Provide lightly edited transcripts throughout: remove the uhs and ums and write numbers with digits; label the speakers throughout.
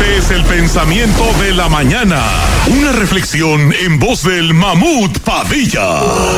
Speaker 1: Este es el pensamiento de la mañana. Una reflexión en voz del Mamut Padilla.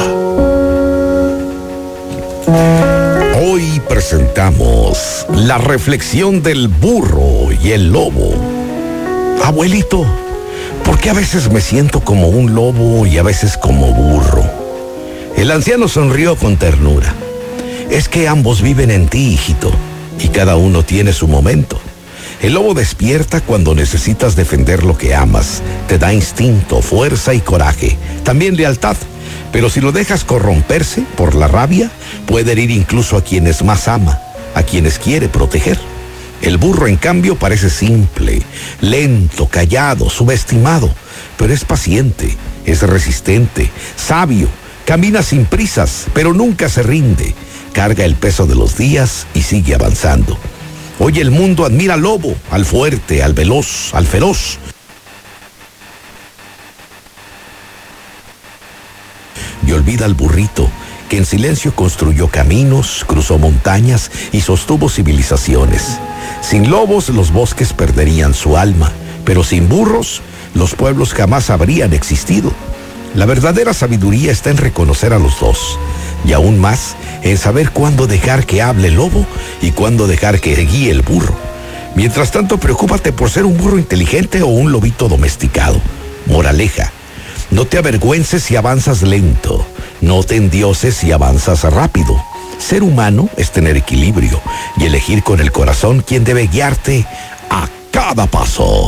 Speaker 2: Hoy presentamos la reflexión del burro y el lobo. Abuelito, ¿por qué a veces me siento como un lobo y a veces como burro? El anciano sonrió con ternura. Es que ambos viven en ti, hijito, y cada uno tiene su momento. El lobo despierta cuando necesitas defender lo que amas. Te da instinto, fuerza y coraje. También lealtad. Pero si lo dejas corromperse por la rabia, puede herir incluso a quienes más ama, a quienes quiere proteger. El burro, en cambio, parece simple, lento, callado, subestimado, pero es paciente, es resistente, sabio, camina sin prisas, pero nunca se rinde, carga el peso de los días y sigue avanzando. Hoy el mundo admira al lobo, al fuerte, al veloz, al feroz. Y olvida al burrito, que en silencio construyó caminos, cruzó montañas y sostuvo civilizaciones. Sin lobos los bosques perderían su alma, pero sin burros los pueblos jamás habrían existido. La verdadera sabiduría está en reconocer a los dos, y aún más en saber cuándo dejar que hable el lobo y cuándo dejar que guíe el burro. Mientras tanto, preocúpate por ser un burro inteligente o un lobito domesticado. Moraleja: no te avergüences si avanzas lento, no te endioses si avanzas rápido. Ser humano es tener equilibrio y elegir con el corazón quién debe guiarte a cada paso.